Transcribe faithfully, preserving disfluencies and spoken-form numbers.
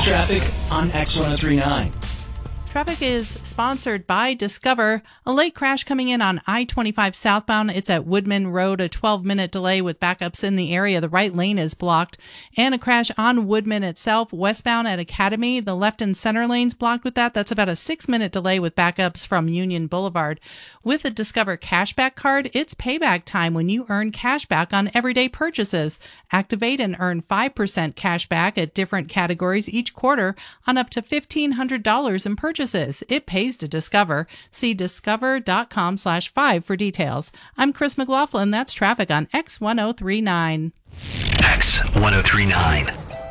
traffic on X one oh three point nine. Traffic is sponsored by Discover. A late crash coming in on I twenty-five southbound. It's at Woodman Road, a twelve-minute delay with backups in the area. The right lane is blocked. And a crash on Woodman itself, westbound at Academy. The left and center lanes blocked with that. That's about a six-minute delay with backups from Union Boulevard. With a Discover cashback card, it's payback time when you earn cashback on everyday purchases. Activate and earn five percent cashback at different categories each quarter on up to fifteen hundred dollars in purchases. It pays to Discover. See discover.com slash five for details. I'm Chris McLaughlin. That's traffic on X one oh three point nine. X one oh three point nine.